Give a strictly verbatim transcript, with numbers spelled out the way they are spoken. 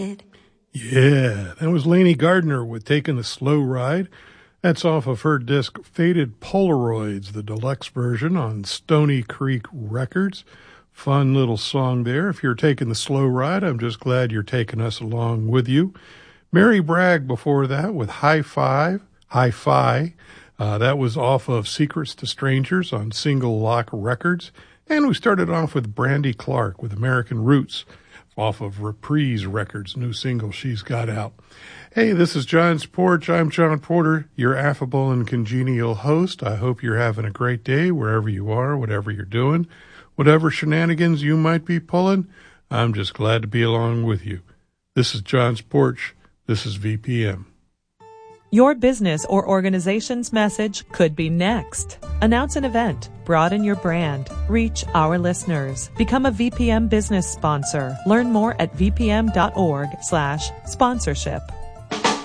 Yeah, that was Lainey Gardner with Taking the Slow Ride. That's off of her disc Faded Polaroids, the deluxe version on Stony Creek Records. Fun little song there. If you're taking the slow ride, I'm just glad you're taking us along with you. Mary Bragg before that with High Five, Hi-Fi. Uh, that was off of Secrets to Strangers on Single Lock Records. And we started off with Brandy Clark with American Roots off of Reprise Records, new single she's got out. Hey, this is John's Porch. I'm John Porter, your affable and congenial host. I hope you're having a great day wherever you are, whatever you're doing, whatever shenanigans you might be pulling. I'm just glad to be along with you. This is John's Porch. This is V P M. Your business or organization's message could be next. Announce an event. Broaden your brand. Reach our listeners. Become a V P M business sponsor. Learn more at vpm.org slash sponsorship.